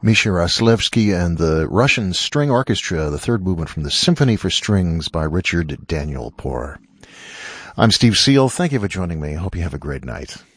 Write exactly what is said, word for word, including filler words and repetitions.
Misha Vasilevsky and the Russian String Orchestra, the third movement from the Symphony for Strings by Richard Daniel Poor. I'm Steve Seal. Thank you for joining me. Hope you have a great night.